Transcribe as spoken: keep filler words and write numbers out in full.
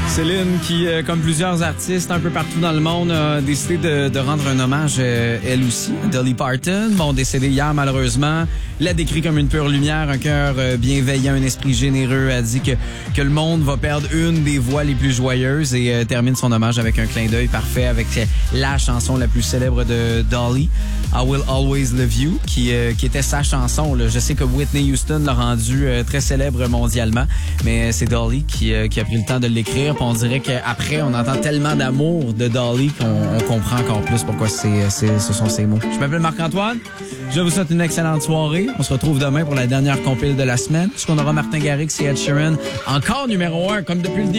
Céline qui, euh, comme plusieurs artistes un peu partout dans le monde, a décidé de, de rendre un hommage, euh, elle aussi, à Dolly Parton. Bon, décédée hier, malheureusement. L'a décrit comme une pure lumière, un cœur euh, bienveillant, un esprit généreux. A dit que, que le monde va perdre une des voix les plus joyeuses et euh, termine son hommage avec un clin d'œil parfait avec euh, la chanson la plus célèbre de Dolly, I Will Always Love You, qui, euh, qui était sa chanson. Là. Je sais que Whitney Houston l'a rendue euh, très célèbre mondialement, mais c'est Dolly qui, euh, qui a pris le temps de l'écrire. On dirait qu'après, on entend tellement d'amour de Dolly qu'on on comprend encore plus pourquoi c'est, c'est, ce sont ces mots. Je m'appelle Marc-Antoine. Je vous souhaite une excellente soirée. On se retrouve demain pour la dernière compile de la semaine, puisqu'on aura Martin Garrix et Ed Sheeran, encore numéro un, comme depuis le début.